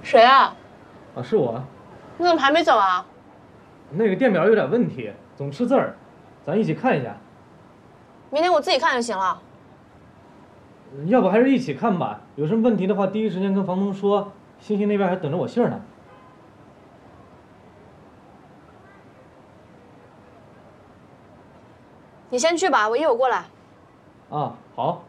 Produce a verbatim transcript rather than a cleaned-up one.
谁啊？ 啊，是我。 你怎么还没走啊？ 那个电表有点问题，总吃字儿，咱一起看一下。 明天我自己看就行了。 要不还是一起看吧，有什么问题的话，第一时间跟房东说。星星那边还等着我信儿呢。 你先去吧，我一会儿过来。 啊，好。